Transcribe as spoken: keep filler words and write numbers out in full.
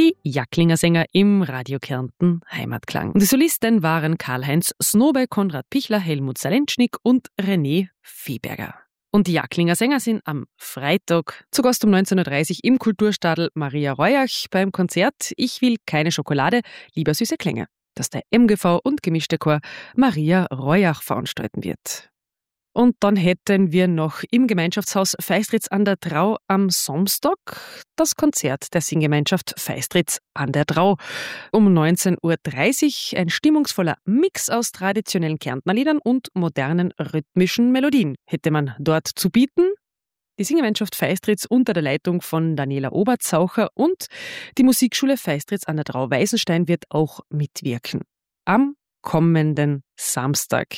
Die Jacklinger Sänger im Radio Kärnten Heimatklang. Die Solisten waren Karl-Heinz Snobe, Konrad Pichler, Helmut Salentschnik und René Viehberger. Und die Jacklinger Sänger sind am Freitag zu Gast um neunzehn Uhr dreißig im Kulturstadel Maria Reuach beim Konzert Ich will keine Schokolade, lieber süße Klänge, das der M G V und gemischte Chor Maria Reuach veranstalten wird. Und dann hätten wir noch im Gemeinschaftshaus Feistritz an der Drau am Samstag das Konzert der Singgemeinschaft Feistritz an der Drau. Um neunzehn Uhr dreißig ein stimmungsvoller Mix aus traditionellen Kärntner Liedern und modernen rhythmischen Melodien hätte man dort zu bieten. Die Singgemeinschaft Feistritz unter der Leitung von Daniela Oberzaucher und die Musikschule Feistritz an der Drau Weißenstein wird auch mitwirken. Am kommenden Samstag.